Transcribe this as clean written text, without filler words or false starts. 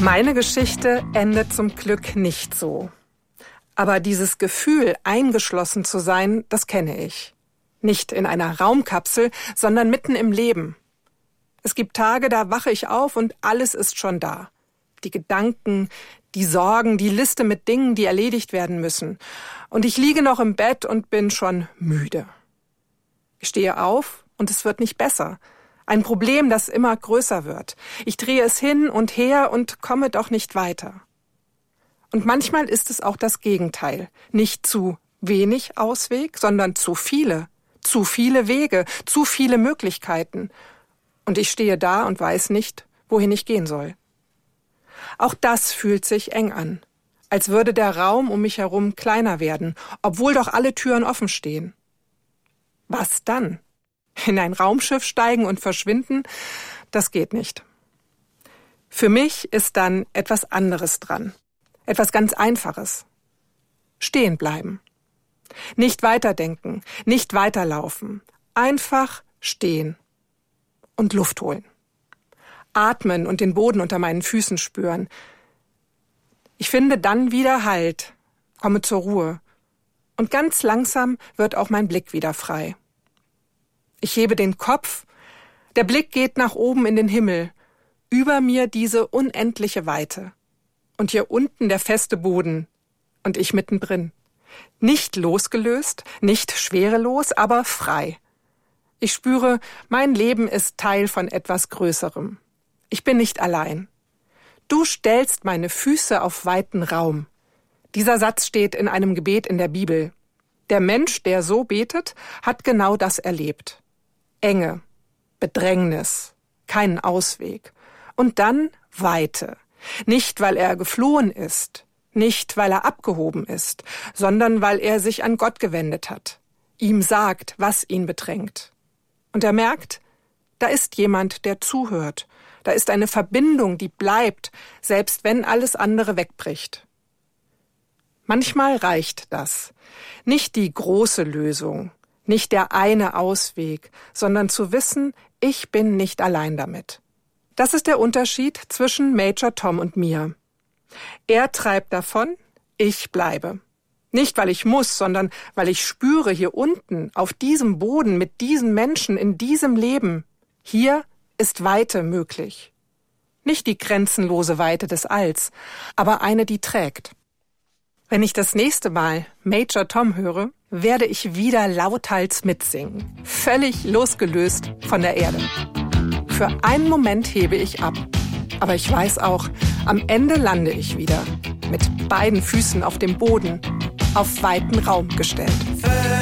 Meine Geschichte endet zum Glück nicht so. Aber dieses Gefühl, eingeschlossen zu sein, das kenne ich. Nicht in einer Raumkapsel, sondern mitten im Leben. Es gibt Tage, da wache ich auf und alles ist schon da. Die Gedanken, die Sorgen, die Liste mit Dingen, die erledigt werden müssen. Und ich liege noch im Bett und bin schon müde. Ich stehe auf und es wird nicht besser. Ein Problem, das immer größer wird. Ich drehe es hin und her und komme doch nicht weiter. Und manchmal ist es auch das Gegenteil. Nicht zu wenig Ausweg, sondern zu viele. Zu viele Wege, zu viele Möglichkeiten. Und ich stehe da und weiß nicht, wohin ich gehen soll. Auch das fühlt sich eng an. Als würde der Raum um mich herum kleiner werden, obwohl doch alle Türen offen stehen. Was dann? In ein Raumschiff steigen und verschwinden? Das geht nicht. Für mich ist dann etwas anderes dran. Etwas ganz Einfaches. Stehen bleiben. Nicht weiterdenken, nicht weiterlaufen. Einfach stehen. Und Luft holen. Atmen und den Boden unter meinen Füßen spüren. Ich finde dann wieder Halt, komme zur Ruhe. Und ganz langsam wird auch mein Blick wieder frei. Ich hebe den Kopf, der Blick geht nach oben in den Himmel, über mir diese unendliche Weite. Und hier unten der feste Boden und ich mittendrin. Nicht losgelöst, nicht schwerelos, aber frei. Ich spüre, mein Leben ist Teil von etwas Größerem. Ich bin nicht allein. Du stellst meine Füße auf weiten Raum. Dieser Satz steht in einem Gebet in der Bibel. Der Mensch, der so betet, hat genau das erlebt. Enge, Bedrängnis, keinen Ausweg. Und dann Weite. Nicht, weil er geflohen ist, nicht, weil er abgehoben ist, sondern weil er sich an Gott gewendet hat. Ihm sagt, was ihn bedrängt. Und er merkt, da ist jemand, der zuhört. Da ist eine Verbindung, die bleibt, selbst wenn alles andere wegbricht. Manchmal reicht das. Nicht die große Lösung, nicht der eine Ausweg, sondern zu wissen, ich bin nicht allein damit. Das ist der Unterschied zwischen Major Tom und mir. Er treibt davon, ich bleibe. Nicht, weil ich muss, sondern weil ich spüre, hier unten, auf diesem Boden, mit diesen Menschen, in diesem Leben, hier ist Weite möglich. Nicht die grenzenlose Weite des Alls, aber eine, die trägt. Wenn ich das nächste Mal Major Tom höre, werde ich wieder lauthals mitsingen, völlig losgelöst von der Erde. Für einen Moment hebe ich ab, aber ich weiß auch, am Ende lande ich wieder, mit beiden Füßen auf dem Boden, auf weiten Raum gestellt.